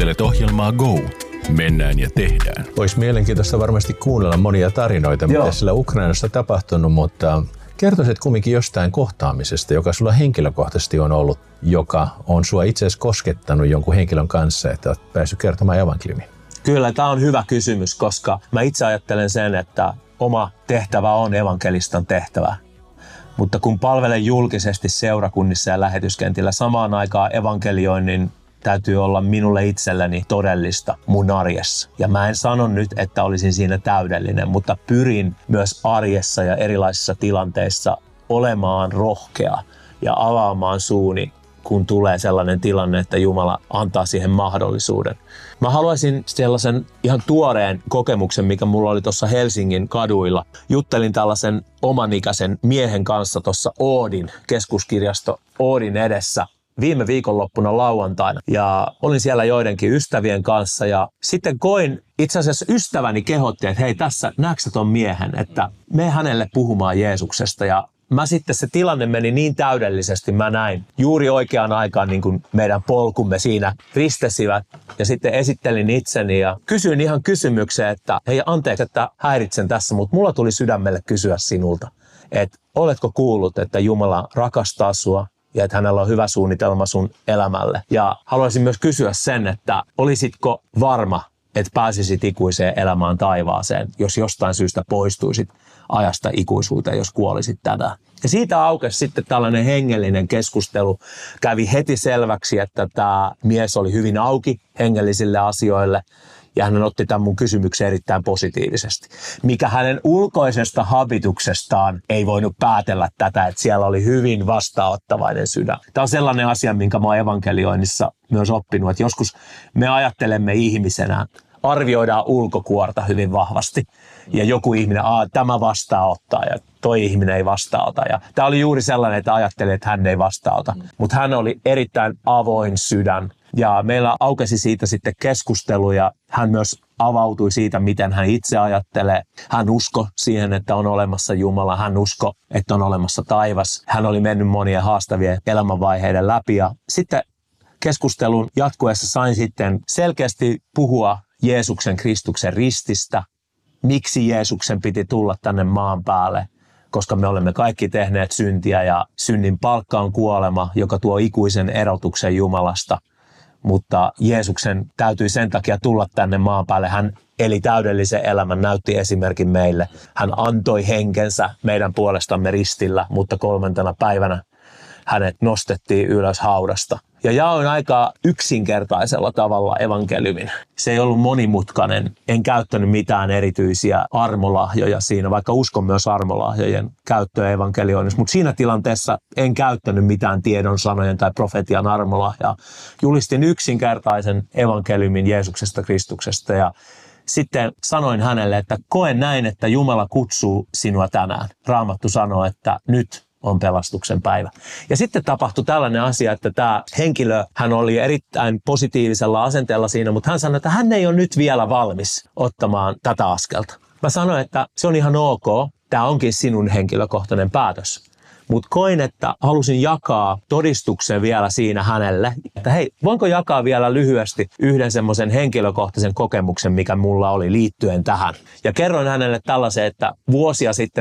Kuuntelet ohjelmaa Go. Mennään ja tehdään. Olisi mielenkiintoista varmasti kuunnella monia tarinoita, mitä sillä Ukrainassa tapahtunut, mutta kertoisit kumminkin jostain kohtaamisesta, joka sulla henkilökohtaisesti on ollut, joka on sua itse asiassa koskettanut jonkun henkilön kanssa, että olet päässyt kertomaan evankeliumin. Kyllä, tämä on hyvä kysymys, koska mä itse ajattelen sen, että oma tehtävä on evankelistan tehtävä. Mutta kun palvelen julkisesti seurakunnissa ja lähetyskentillä, samaan aikaan evankelioinnin täytyy olla minulle itselleni todellista mun arjessa. Ja mä en sano nyt, että olisin siinä täydellinen, mutta pyrin myös arjessa ja erilaisissa tilanteissa olemaan rohkea ja avaamaan suuni, kun tulee sellainen tilanne, että Jumala antaa siihen mahdollisuuden. Mä haluaisin sellaisen ihan tuoreen kokemuksen, mikä mulla oli tuossa Helsingin kaduilla. Juttelin tällaisen omanikäisen miehen kanssa tuossa Oodin, keskuskirjasto Oodin edessä viime viikonloppuna lauantaina. Ja olin siellä joidenkin ystävien kanssa ja sitten koin, itse asiassa ystäväni kehotti, että hei tässä, näetkö ton miehen, että mene hänelle puhumaan Jeesuksesta. Ja mä sitten se tilanne meni niin täydellisesti, mä näin juuri oikeaan aikaan niin kuin meidän polkumme siinä ristesivät ja sitten esittelin itseni ja kysyin ihan kysymyksen, että hei anteeksi, että häiritsen tässä, mutta mulla tuli sydämelle kysyä sinulta, että oletko kuullut, että Jumala rakastaa sua ja että hänellä on hyvä suunnitelma sun elämälle. Ja haluaisin myös kysyä sen, että olisitko varma, että pääsisit ikuiseen elämään taivaaseen, jos jostain syystä poistuisit ajasta ikuisuuteen, jos kuolisit tänään. Ja siitä aukesi sitten tällainen hengellinen keskustelu. Kävi heti selväksi, että tämä mies oli hyvin auki hengellisille asioille ja hän otti tämän mun kysymyksen erittäin positiivisesti. Mikä hänen ulkoisesta habituksestaan ei voinut päätellä tätä, että siellä oli hyvin vastaanottavainen sydän. Tämä on sellainen asia, minkä mä oon evankelioinnissa myös oppinut, että joskus me ajattelemme ihmisenä, arvioidaan ulkokuorta hyvin vahvasti ja joku ihminen, tämä vastaanottaa ja toi ihminen ei vastaanota. Ja tämä oli juuri sellainen, että ajattelin, että hän ei vastaanota, mutta hän oli erittäin avoin sydän ja meillä aukesi siitä sitten keskustelu ja hän myös avautui siitä, miten hän itse ajattelee. Hän uskoi siihen, että on olemassa Jumala, hän uskoi, että on olemassa taivas. Hän oli mennyt monien haastavien elämänvaiheiden läpi ja sitten keskustelun jatkuessa sain sitten selkeästi puhua Jeesuksen Kristuksen rististä, miksi Jeesuksen piti tulla tänne maan päälle, koska me olemme kaikki tehneet syntiä ja synnin palkka on kuolema, joka tuo ikuisen erotuksen Jumalasta. Mutta Jeesuksen täytyi sen takia tulla tänne maan päälle. Hän eli täydellisen elämän, näytti esimerkin meille. Hän antoi henkensä meidän puolestamme ristillä, mutta 3. päivänä hänet nostettiin ylös haudasta. Ja jaoin aika yksinkertaisella tavalla evankeliumin. Se ei ollut monimutkainen. En käyttänyt mitään erityisiä armolahjoja siinä, vaikka uskon myös armolahjojen käyttöä evankelioinnissa. Mutta siinä tilanteessa en käyttänyt mitään tiedon sanojen tai profetian armolahjaa. Julistin yksinkertaisen evankeliumin Jeesuksesta Kristuksesta ja sitten sanoin hänelle, että koen näin, että Jumala kutsuu sinua tänään. Raamattu sanoo, että nyt on pelastuksen päivä. Ja sitten tapahtui tällainen asia, että tämä henkilö, hän oli erittäin positiivisella asenteella siinä, mutta hän sanoi, että hän ei ole nyt vielä valmis ottamaan tätä askelta. Mä sanoin, että se on ihan ok, tämä onkin sinun henkilökohtainen päätös. Mutta koin, että halusin jakaa todistuksen vielä siinä hänelle, että hei, voinko jakaa vielä lyhyesti yhden semmoisen henkilökohtaisen kokemuksen, mikä mulla oli liittyen tähän. Ja kerroin hänelle tällaisen, että vuosia sitten